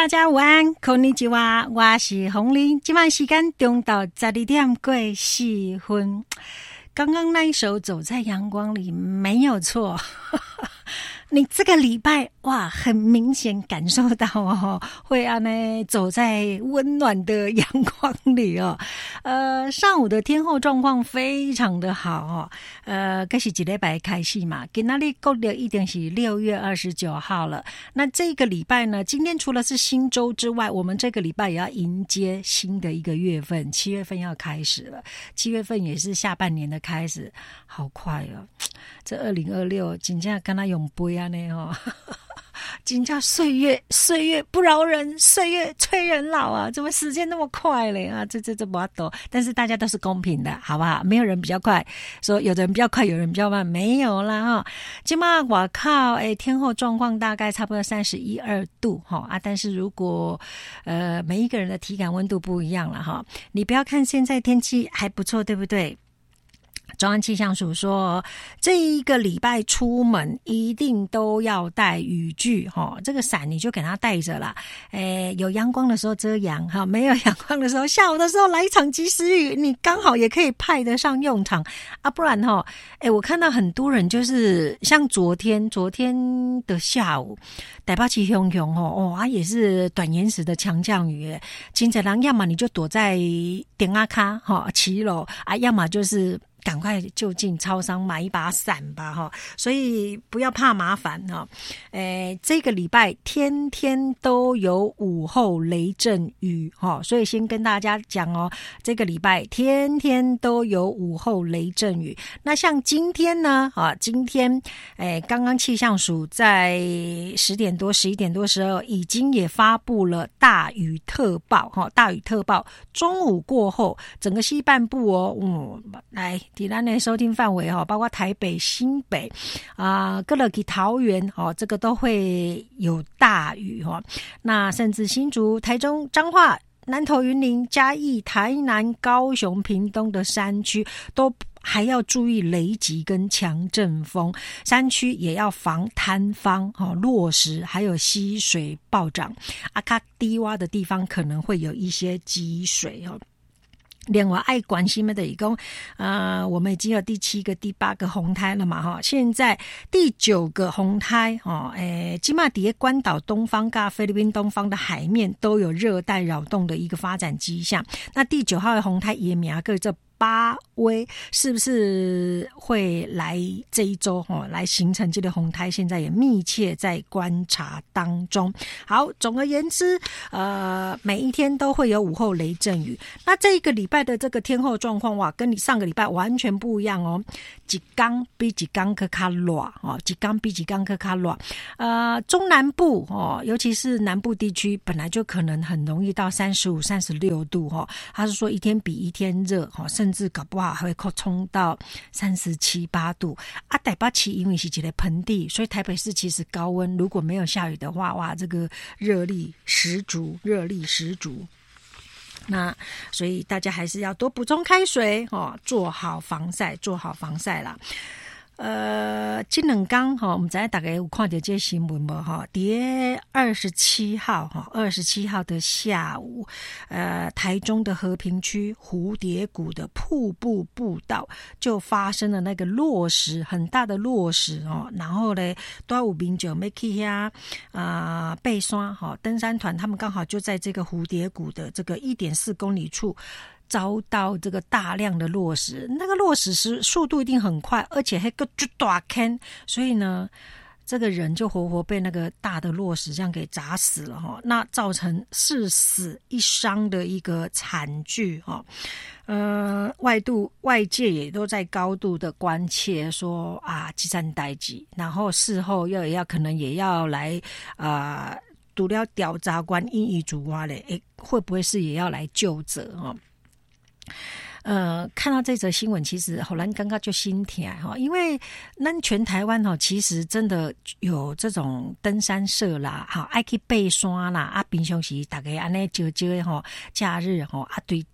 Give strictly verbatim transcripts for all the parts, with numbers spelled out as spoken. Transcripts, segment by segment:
大家午安，こんにちは，我是洪玲。今晚时间中到十二点过四分。刚刚那一首《走在阳光里》没有错。你这个礼拜哇，很明显感受到哦，会啊呢走在温暖的阳光里哦。呃，上午的天候状况非常的好哦。呃，这是一礼拜开始嘛，今天过了一定是六月二十九号了。那这个礼拜呢，今天除了是新周之外，我们这个礼拜也要迎接新的一个月份，七月份要开始了。七月份也是下半年的开始，好快哦！这二零二六真的跟他永不一样呢哦。真叫岁月岁月不饶人，岁月催人老啊！怎么时间那么快嘞啊？这这这不懂，但是大家都是公平的，好不好？没有人比较快，说有的人比较快，有人比较慢，没有啦哈。今嘛我靠，哎，天候状况大概差不多三十一二度哈啊，但是如果呃每一个人的体感温度不一样了哈，你不要看现在天气还不错，对不对？中央气象署说，这一个礼拜出门一定都要带雨具齁，这个伞你就给它带着啦。诶，有阳光的时候遮阳哈，没有阳光的时候，下午的时候来一场及时雨，你刚好也可以派得上用场啊。不然齁，诶，我看到很多人就是像昨天，昨天的下午，台北市熊熊齁，哦啊也是短延时的强降雨，真侪人要么你就躲在顶啊卡齁骑楼啊，要么就是赶快就近超商买一把伞吧哈，所以不要怕麻烦哈。诶，这个礼拜天天都有午后雷阵雨哈，所以先跟大家讲哦，这个礼拜天天都有午后雷阵雨。那像今天呢啊，今天诶，刚刚气象署在十点多、十一点多时候已经也发布了大雨特报哈，大雨特报。中午过后，整个西半部哦，嗯，来。在咱的收听范围哈，包括台北、新北啊，各个桃园哦，这个都会有大雨哈。那甚至新竹、台中、彰化、南投、云林、嘉义、台南、高雄、屏东的山区都还要注意雷击跟强阵风，山区也要防坍方、哦、落石，还有溪水暴涨。啊，较低洼的地方可能会有一些积水哦。另外爱关心的一共呃我们已经有第七个第八个红台了嘛哈，现在第九个红台哦，诶今嘛底下关岛东方跟菲律宾东方的海面都有热带扰动的一个发展迹象。那第九号的红台也名个这巴威是不是会来这一周、哦、来形成这个红台，现在也密切在观察当中。好，总而言之呃，每一天都会有午后雷阵雨。那这一个礼拜的这个天候状况哇，跟你上个礼拜完全不一样哦，一天比一天更较热哦，一天比一天更较热。呃，中南部哦，尤其是南部地区本来就可能很容易到三十五、三十六度哦，他是说一天比一天热哦，甚至搞不好还会扩冲到三十七八度啊！台北市因为是一个盆地，所以台北市其实高温，如果没有下雨的话，哇，这个热力十足，热力十足。那所以大家还是要多补充开水哦，做好防晒，做好防晒啦。呃，这两天哈，我们在大概有看到这新闻无哈？在二十七号哈，二十七号的下午，呃，台中的和平区蝴蝶谷的瀑布步道就发生了那个落石，很大的落石哦。然后呢，都有民众要去呀啊爬山哈，登山团他们刚好就在这个蝴蝶谷的这个一点四公里处。遭到这个大量的落石，那个落石是速度一定很快，而且还个巨大坑，所以呢，这个人就活活被那个大的落石这样给砸死了哈，那造成四死一伤的一个惨剧哈。呃，外度外界也都在高度的关切说啊，这件代志，然后事后又也要可能也要来啊，除了调查官因伊主挖嘞，诶，会不会是也要来究责哈？呃，看到这则新闻，其实后来刚刚就心疼哈，因为那全台湾哈，其实真的有这种登山社啦，哈，爱去爬山啦，啊，平常时大家安尼招招哈，假日哈，啊对。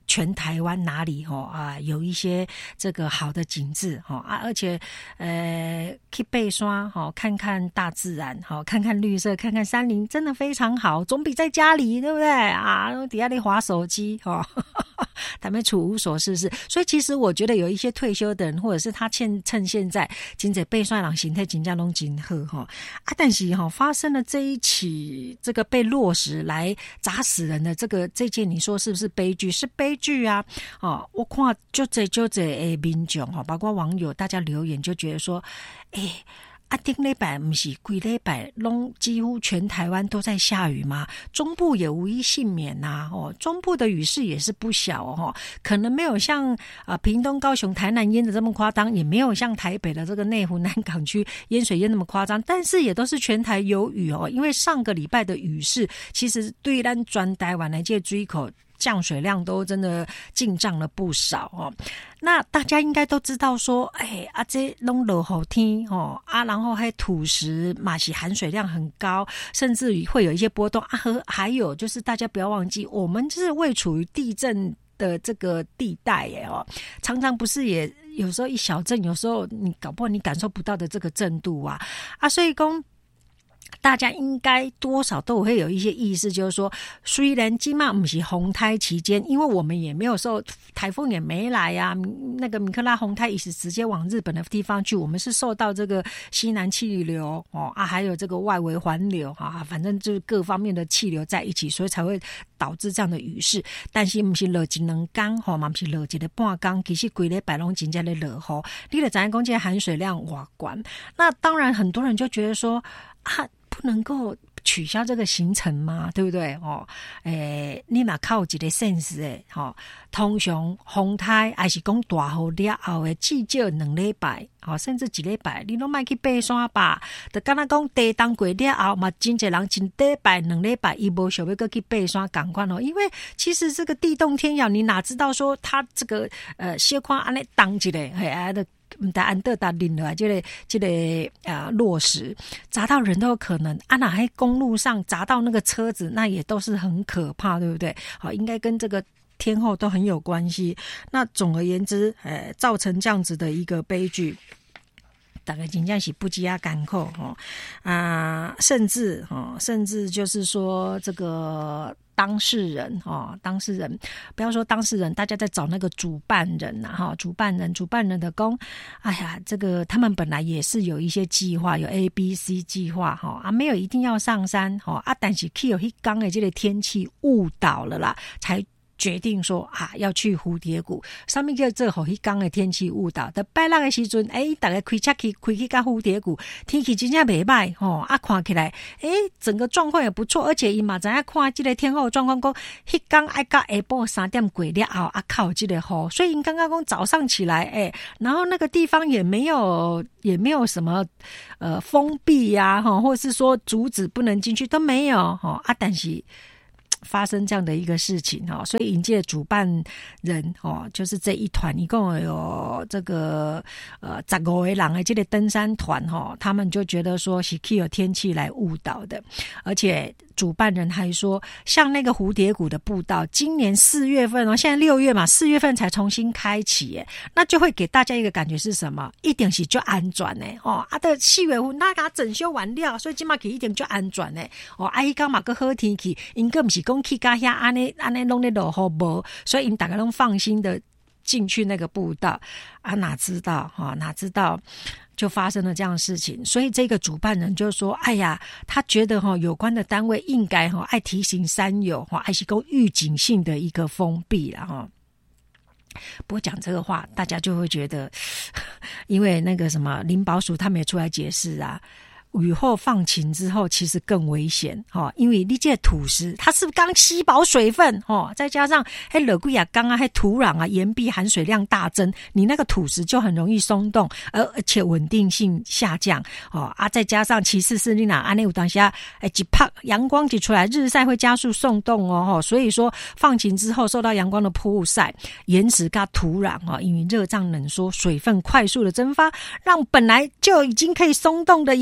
全台湾哪里哦啊有一些这个好的景致哦啊，而且呃去爬山哦，看看大自然哦，看看绿色，看看山林，真的非常好，总比在家里对不对啊？底下里滑手机哦，他们处无所事事。所以其实我觉得有一些退休的人，或者是他趁趁现在真正爬山人形态真正拢真好哈啊，但是哈、哦、发生了这一起这个被落石来砸死人的这个这件，你说是不是悲剧？是悲剧啊！哦，我看就这就这诶民众哈，包括网友大家留言就觉得说，诶。啊，顶礼拜不是规礼拜拢几乎全台湾都在下雨吗？中部也无一幸免呐、啊！哦，中部的雨势也是不小哦，可能没有像呃屏东、高雄、台南淹的这么夸张，也没有像台北的这个内湖、南港区淹水淹那么夸张，但是也都是全台有雨哦。因为上个礼拜的雨势，其实对咱全台湾来这水口降水量都真的进账了不少哦。那大家应该都知道说，哎啊，这弄落雨天哦啊，然后还土石嘛是含水量很高，甚至于会有一些波动啊。和还有就是大家不要忘记，我们就是位处于地震的这个地带耶哦，常常不是也有时候一小震，有时候你搞不好你感受不到的这个震度啊啊，所以讲。大家应该多少都会有一些意识，就是说，虽然今嘛不是洪台期间，因为我们也没有受台风也没来呀、啊，那个米克拉洪台也是直接往日本的地方去，我们是受到这个西南气流哦啊，还有这个外围环流啊，反正就是各方面的气流在一起，所以才会导致这样的雨势。但是不是落一两天吼，嘛不是落一个半天，其实规礼拜拢真正在落雨，你就知影讲这含水量偌悬。那当然很多人就觉得说啊。不能够取消这个行程吗？对不对？哦，诶，你嘛靠一个 sense 诶，哦，通常风台还是讲大雨了后的至少两礼拜，哦，甚至一礼拜，你拢莫去爬山吧。就敢若讲地动过了后，嘛真侪人真礼拜、两礼拜，伊无想要过去爬山赶快哦。因为其实这个地动天摇，你哪知道说它这个呃小看安尼动一下，嘿啊的。唔得安德达林的这个这个呃落石砸到人都有可能，啊，那还公路上砸到那个车子，那也都是很可怕，对不对？好，应该跟这个天候都很有关系。那总而言之，呃，造成这样子的一个悲剧。大概真正是不积啊甘苦哦啊，甚至哦，甚至就是说这个当事人哦，当事人不要说当事人，大家在找那个主办人呐、啊、哈，主办人主办人的工，哎呀，这个他们本来也是有一些计划，有 A B C 计划哈啊，没有一定要上山哈啊，但是去有一刚的这个天气误导了啦，才。决定说啊，要去蝴蝶谷，上面叫这好一刚的天气误导。的拜六的时阵，哎，大家开车去开去到蝴蝶谷，天气真正袂歹吼，啊，看起来，哎，整个状况也不错，而且伊嘛知影看这个天候状况，讲迄刚爱到下晡三点过了后，啊，靠这个雨，所以刚刚讲早上起来，哎，然后那个地方也没有也没有什么呃封闭呀、啊，哈，或者是说阻止不能进去都没有哈啊，但是。发生这样的一个事情哈，所以迎接主办人哦，就是这一团一共有这个呃十五个人的这个登山团哈，他们就觉得说是有天气来误导的，而且主办人还说，像那个蝴蝶谷的步道，今年四月份哦，现在六月嘛，四月份才重新开启耶，那就会给大家一个感觉是什么？一定是就安全呢哦，啊的四月份那给整修完了，所以今嘛去一定就安全呢哦，啊伊讲嘛个好天气，应该不是讲去甲遐安尼安尼弄咧落雨无，所以因大家拢放心的进去那个步道啊，哪知道哈、哦，哪知道。就发生了这样的事情，所以这个主办人就说：“哎呀，他觉得哈、哦，有关的单位应该哈、哦，爱提醒山友哈，爱是够预警性的一个封闭了哈。”不过讲这个话，大家就会觉得，因为那个什么林保署他们也出来解释啊。雨后放晴之后其实更危险、哦、因为你这个土石它是刚吸饱水分、哦、再加上还落几啊刚啊还土壤啊岩壁含水量大增，你那个土石就很容易松动，而而且稳定性下降、哦、啊再加上其次是你哪安内有当下哎一拍阳光一出来，日晒会加速松动哦，哦所以说放晴之后受到阳光的曝晒，岩石跟土壤、哦、因为热胀冷缩，水分快速的蒸发，让本来就已经可以松动的岩石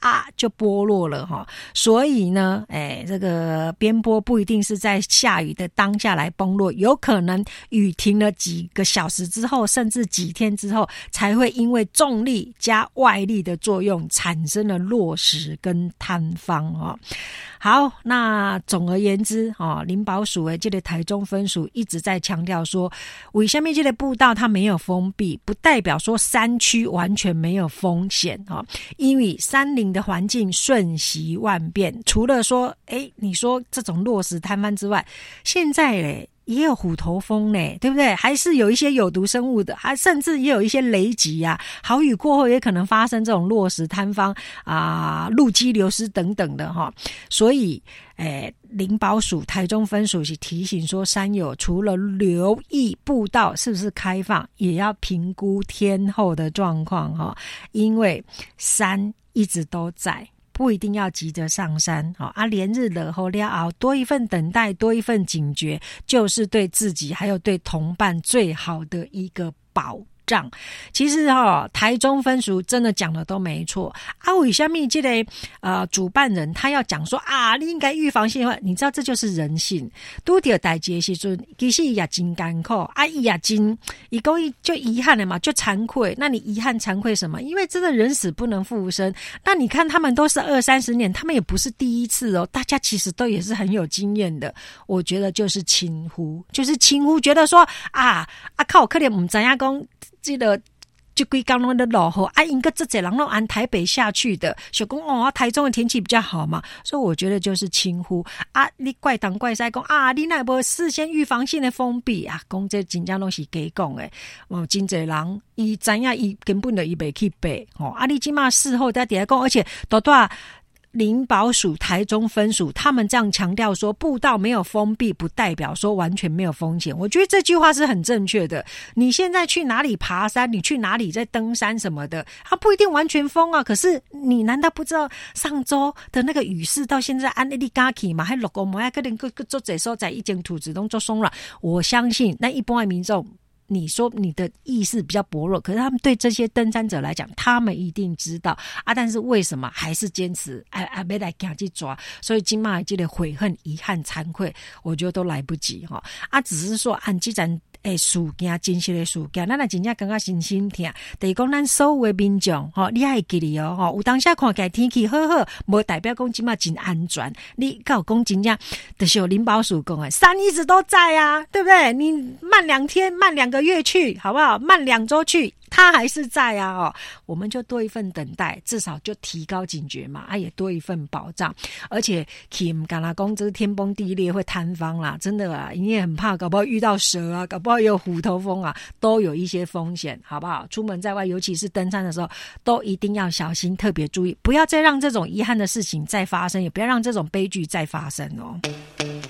啊就剥落了哈。所以呢，哎，这个边坡不一定是在下雨的当下来崩落，有可能雨停了几个小时之后，甚至几天之后，才会因为重力加外力的作用产生了落石跟坍方哦。好，那总而言之哦，林保署的这个台中分署一直在强调说，为什么这个步道它没有封闭，不代表说山区完全没有风险哦，因为山林的环境瞬息万变，除了说，诶，你说这种落石坍方之外，现在诶也有虎头蜂呢，对不对？还是有一些有毒生物的，还甚至也有一些雷击啊，豪雨过后也可能发生这种落石坍方啊、路基流失等等的哈。所以，诶，林保署台中分署是提醒说，山友除了留意步道是不是开放，也要评估天候的状况哈，因为山一直都在。不一定要急着上山啊！连日惹后了后，多一份等待，多一份警觉，就是对自己还有对同伴最好的一个保障。其实哈、哦，台中分署真的讲的都没错啊。为什么这个呃主办人他要讲说啊，你应该预防性，你知道这就是人性。拄到代志的时阵，其实也真艰苦啊，也真，伊讲伊就遗憾了嘛，就惭愧。那你遗憾惭愧什么？因为真的人死不能复生。那你看他们都是二三十年，他们也不是第一次哦，大家其实都也是很有经验的。我觉得就是轻忽，就是轻忽，觉得说啊啊靠，可怜唔知影讲。这个就规刚刚的落雨啊，应该这些人都按台北下去的，想讲哦，台中的天气比较好嘛，所以我觉得就是轻忽啊。你怪东怪西讲啊，你那无事先预防性的封闭啊，讲这真正拢是假讲的。哦，真侪人伊知影伊根本就伊袂去背哦，啊，你即马事后在底下讲，而且多多。林保署台中分署他们这样强调说，步道没有封闭不代表说完全没有风险，我觉得这句话是很正确的。你现在去哪里爬山，你去哪里在登山什么的，它不一定完全封啊，可是你难道不知道上周的那个雨势到现在按那里加起嘛，还落个毛，可能各各做这所在一间土质都做松了。我相信那一般的民众，你说你的意识比较薄弱，可是他们对这些登山者来讲，他们一定知道啊。但是为什么还是坚持哎哎没来赶去抓？所以今嘛这个悔恨、遗憾、惭愧，我觉得都来不及哈啊！只是说按这站。诶，事件真实的事件，咱也真正感觉心心痛。就是讲，咱所有的民众，吼，你还会记哩哦，吼，有当下看起来天气好好，无代表讲今嘛真安全。你敢有讲真正，就是林保署讲的，山一直都在啊，对不对？你慢两天、慢两个月去，好不好？慢两周去。它还是在啊哦，我们就多一份等待，至少就提高警觉嘛，啊也多一份保障。而且 Kim 跟他讲这个天崩地裂会坍方啦，真的啊，你也很怕，搞不好遇到蛇啊，搞不好有虎头蜂啊，都有一些风险，好不好？出门在外，尤其是登山的时候，都一定要小心，特别注意，不要再让这种遗憾的事情再发生，也不要让这种悲剧再发生哦。